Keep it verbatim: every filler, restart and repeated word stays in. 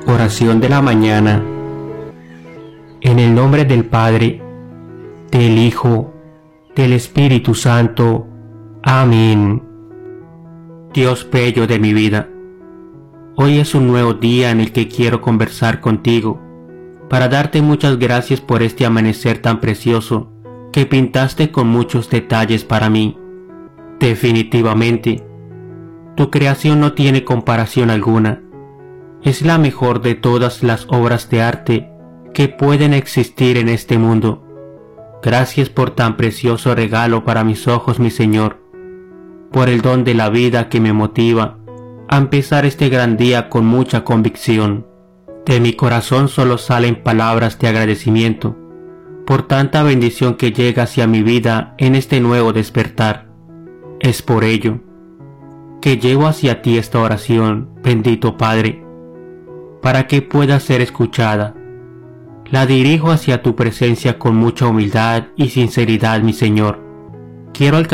Oración de la mañana. En el nombre del Padre, del Hijo, del Espíritu Santo. Amén. Dios bello de mi vida, hoy es un nuevo día en el que quiero conversar contigo, para darte muchas gracias por este amanecer tan precioso que pintaste con muchos detalles para mí. Definitivamente, tu creación no tiene comparación alguna. Es la mejor de todas las obras de arte que pueden existir en este mundo. Gracias por tan precioso regalo para mis ojos, mi Señor, por el don de la vida que me motiva a empezar este gran día con mucha convicción. De mi corazón solo salen palabras de agradecimiento por tanta bendición que llega hacia mi vida en este nuevo despertar. Es por ello que llevo hacia ti esta oración, bendito Padre, para que pueda ser escuchada. La dirijo hacia tu presencia con mucha humildad y sinceridad, mi Señor. Quiero alcanzar